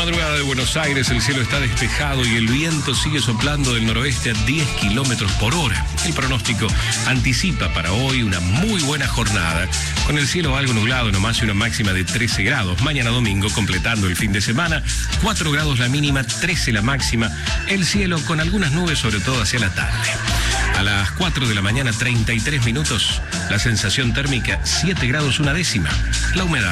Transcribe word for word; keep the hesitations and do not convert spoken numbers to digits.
madrugada de Buenos Aires, el cielo está despejado y el viento sigue soplando del noroeste a diez kilómetros por hora. El pronóstico anticipa para hoy una muy buena jornada, con el cielo algo nublado nomás y una máxima de trece grados. Mañana domingo, completando el fin de semana, cuatro grados la mínima, trece la máxima. El cielo con algunas nubes, sobre todo hacia la tarde. A las cuatro de la mañana, treinta y tres minutos, la sensación térmica siete grados una décima. La humedad